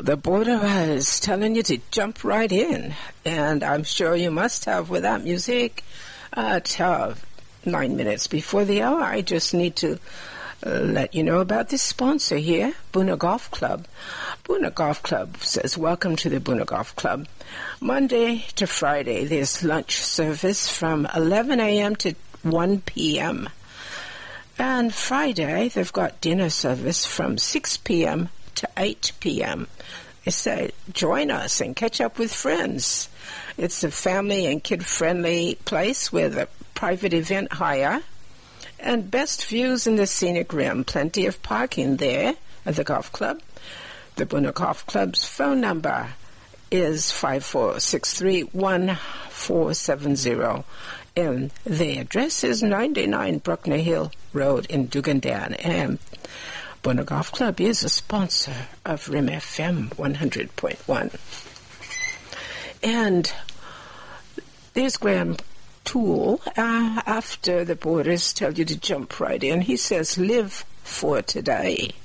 The Border is telling you to jump right in, and I'm sure you must have with that music. At 9 minutes before the hour, I just need to let you know about this sponsor here, Boonah Golf Club. Boonah Golf Club says, welcome to the Boonah Golf Club. Monday to Friday, there's lunch service from 11 a.m. to 1 p.m. And Friday, they've got dinner service from 6 p.m. to 8 p.m. They say, join us and catch up with friends. It's a family and kid-friendly place with a private event hire and best views in the scenic rim. Plenty of parking there at the golf club. The Boonah Golf Club's phone number is 5463-1470. And the address is 99 Bruckner Hill Road in Dugandan. And Boonah Golf Club is a sponsor of RIM FM 100.1. And there's Graham Toole. After the Borders tell you to jump right in, he says, live for today.